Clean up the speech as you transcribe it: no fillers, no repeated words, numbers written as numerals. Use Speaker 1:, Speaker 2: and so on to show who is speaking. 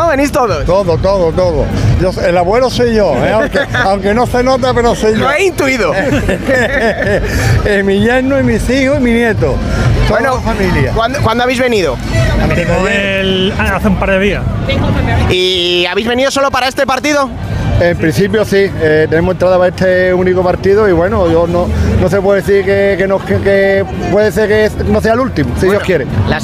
Speaker 1: venís todos.
Speaker 2: Todo. El abuelo soy yo, aunque no se nota, pero soy yo.
Speaker 1: Lo he intuido.
Speaker 2: Mi yerno y mis hijos y mi nieto.
Speaker 1: Bueno,
Speaker 2: familia.
Speaker 1: ¿Cuándo habéis venido?
Speaker 3: Hace un par de días.
Speaker 1: ¿Y habéis venido solo para este partido?
Speaker 2: En principio sí, tenemos entrada para este único partido y bueno, yo no se puede decir que puede ser que no sea el último, si Dios quiere.